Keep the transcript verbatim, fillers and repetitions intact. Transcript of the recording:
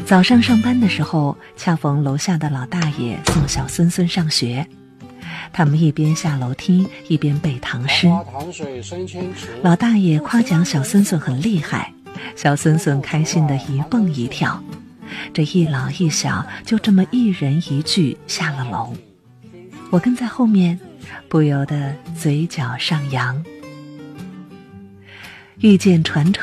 早上上班的时候，恰逢楼下的老大爷送小孙孙上学，他们一边下楼梯一边背唐诗。老大爷夸奖小孙孙很厉害，小孙孙开心的一蹦一跳。这一老一小就这么一人一句下了楼，我跟在后面，不由得嘴角上扬。遇见传承